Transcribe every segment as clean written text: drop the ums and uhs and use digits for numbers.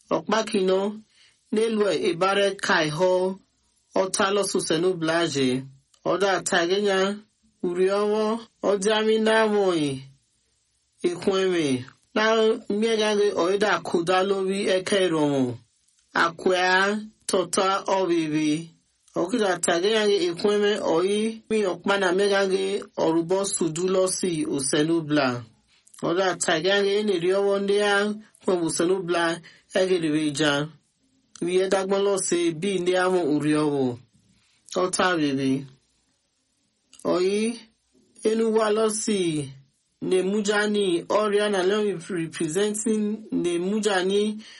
Okpakino n'elu ebare kaiho otalo susenu blaje oda tagenya uriowo odiamina moi ikweme na miegage oida kudalobi ekairomo akwea tota obibi okida tagenya ikweme oi mi okpana megage orubo sudulosi usenu bla oda tagenya eniriowo ndia usenu bla egiribeja wiye dagbolo se bi ndi amo uriowo tota bibi oyi enuwalosi Nemujani Oriana Leon representing Nemujani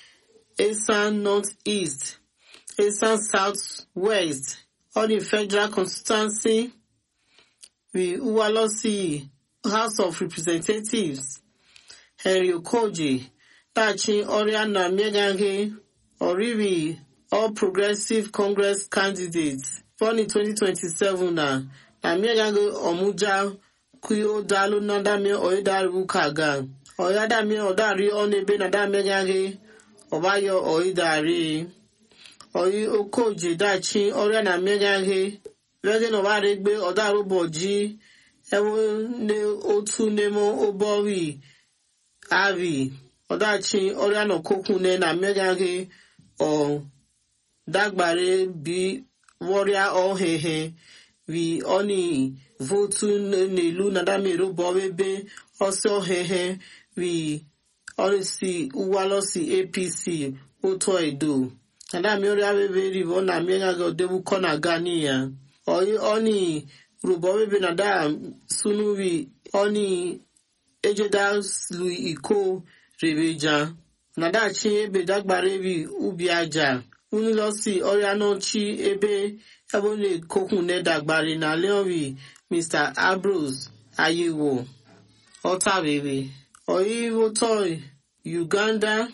Esan Northeast Esan Southwest on the federal constituency with Uwalosi House of Representatives Henry Okoji Tachi Oriana Megange Oribi All Progressive Congress candidates for the 2027 na Megange Omuja Kuyo dalu nandami oidaru kaga. Oyadami odari onebe nadame gange. Obayo oidari. Oyi okoji dachi oriana megange. Wege no waregbe odaru boji. Ewo ne otu nemo obowi. Avi. Odachi oriana kokune na megange. O dagbare bi warrior ohehe. Vi oni votu nelu nadamiro bobebe also hehe vi olisi uwalosi APC oto edo nadamiro abebe rivo na mienga go debu kona ganiya oyi oni rubobebe nada sunuvi oni ejeda lui iko rebeja nada chi ebe dagbarevi ubiaja unilosi oriano chi ebe Ebole kokune dagbari na leowi Mr. Ambrose Ayewo Ota baby Oyi votoy Uganda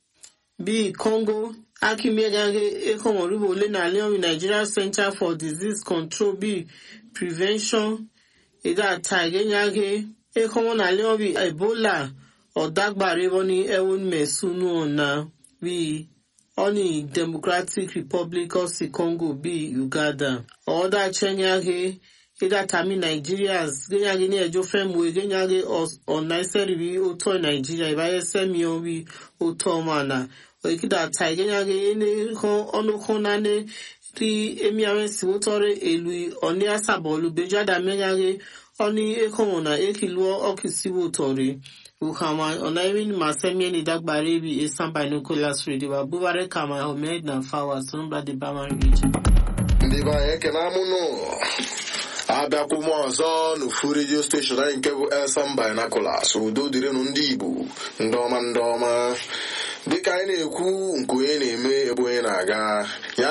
B Congo Akimegage Ekomoribo le na leowi Nigeria Center for Disease Control B Prevention Ida Tagenyage Ekomo na leowi Ebola Odagbari boni ewon mesunu ona B Oni Democratic Republic of the Congo B Uganda. Oda chenyage ida tami Nigerians genyage ni ejo femwe genyage onaiseri bi oto Nigeria ibaye semi obi oto mana. Oikida tai genyage ene ono konane ri emiawe si otore elui oni asabolu bejada menyage oni ekomona ekiluo okisiwo otore. Ukama onaimin masemye ni dagbarebi Eastern Binoculars Radio Abubare Kama Ahmed na Fawa Sonubla de Bama region. Ndiba yeke na muno abịakwụmọ ọzọ n'ofu redio steshọn anyị nke bụ Eastern Binoculars udo dịrị ndị Igbo ndị ọma dịka anyị na-ekwu nke onye na-eme ebe onye na-aga ya